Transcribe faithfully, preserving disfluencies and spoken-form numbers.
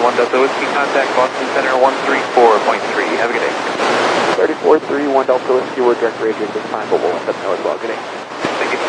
one Delta Whiskey, contact Boston Center one three four point three. Have a good day. thirty-four three, one Delta Whiskey, we're direct radio at this time, but we'll let them know as well. Good day.